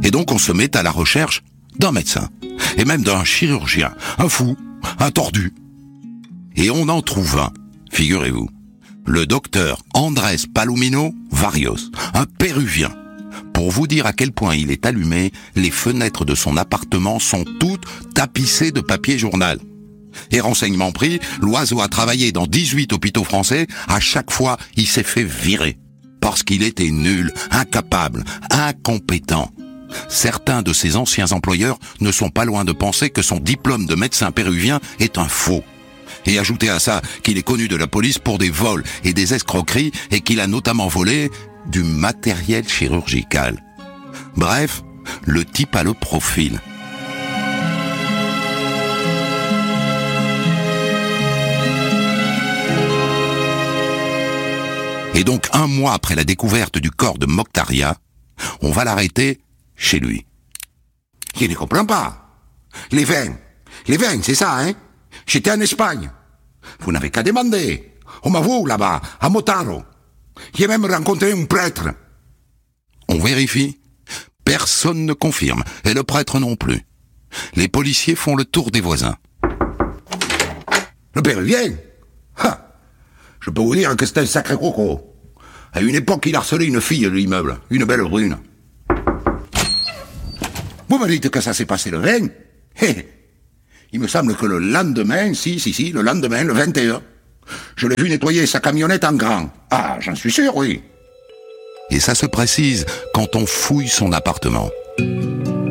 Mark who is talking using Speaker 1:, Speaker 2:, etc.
Speaker 1: Et donc on se met à la recherche d'un médecin, et même d'un chirurgien, un fou, un tordu. Et on en trouve un, figurez-vous, le docteur Andrés Palomino Varios, un Péruvien. Pour vous dire à quel point il est allumé, les fenêtres de son appartement sont toutes tapissées de papier journal. Et renseignement pris, l'oiseau a travaillé dans 18 hôpitaux français, à chaque fois il s'est fait virer. Parce qu'il était nul, incapable, incompétent. Certains de ses anciens employeurs ne sont pas loin de penser que son diplôme de médecin péruvien est un faux. Et ajoutez à ça qu'il est connu de la police pour des vols et des escroqueries et qu'il a notamment volé du matériel chirurgical. Bref, le type a le profil. Et donc, un mois après la découverte du corps de Mokhtaria, on va l'arrêter chez lui.
Speaker 2: Je ne comprends pas. Les vins, c'est ça, hein? J'étais en Espagne. Vous n'avez qu'à demander. On m'a vu là-bas, à Motaro. J'ai même rencontré un prêtre.
Speaker 1: On vérifie. Personne ne confirme, et le prêtre non plus. Les policiers font le tour des voisins.
Speaker 2: Le Péruvien? Je peux vous dire que c'est un sacré croco. À une époque, il harcelait une fille de l'immeuble, une belle brune. Vous me dites que ça s'est passé le 20? Il me semble que le lendemain, le lendemain, le 21, je l'ai vu nettoyer sa camionnette en grand. Ah, j'en suis sûr, oui.
Speaker 1: Et ça se précise quand on fouille son appartement.